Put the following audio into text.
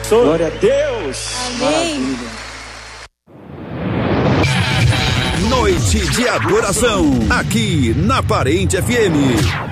abençoe. Glória a Deus. Amém. Noite de adoração, aqui na Parente FM.